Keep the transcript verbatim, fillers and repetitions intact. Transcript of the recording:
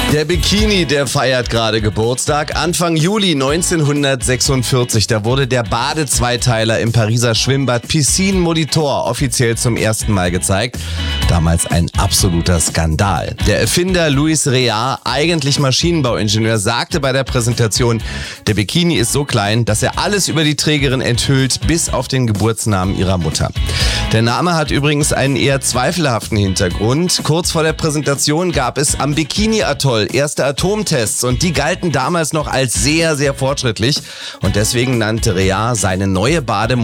Der Bikini, der feiert gerade Geburtstag. Anfang Juli neunzehnhundertsechsundvierzig, da wurde der Badezweiteiler im Pariser Schwimmbad Piscine Molitor offiziell zum ersten Mal gezeigt. Damals ein absoluter Skandal. Der Erfinder Louis Réard, eigentlich Maschinenbauingenieur, sagte bei der Präsentation, der Bikini ist so klein, dass er alles über die Trägerin enthüllt, bis auf den Geburtsnamen ihrer Mutter. Der Name hat übrigens einen eher zweifelhaften Hintergrund. Kurz vor der Präsentation gab es am Bikini-Atoll erste Atomtests und die galten damals noch als sehr, sehr fortschrittlich. Und deswegen nannte Réard seine neue Bade